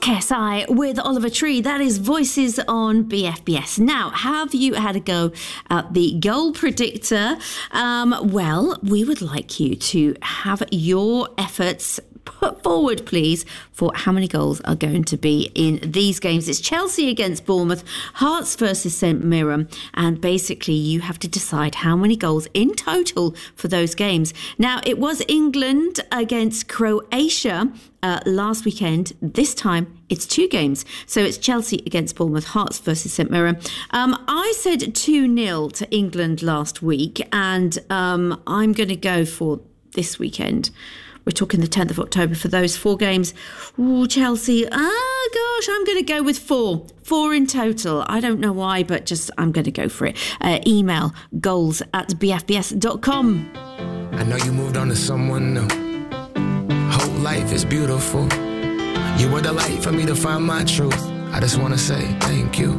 KSI with Oliver Tree. That is Voices on BFBS. Now, have you had a go at the goal predictor? Well, we would like you to have your efforts put forward, please, for how many goals are going to be in these games. It's Chelsea against Bournemouth, Hearts versus St Mirren, and basically you have to decide how many goals in total for those games. Now, it was England against Croatia last weekend. This time it's 2 games. So it's Chelsea against Bournemouth, Hearts versus St Mirren. I said 2-0 to England last week, and I'm going to go for this weekend. We're talking the 10th of October for those 4 games. Ooh, Chelsea. I'm going to go with 4. 4 in total. I don't know why, but just I'm going to go for it. Email goals@bfbs.com. I know you moved on to someone new. Whole life is beautiful. You were the light for me to find my truth. I just want to say thank you.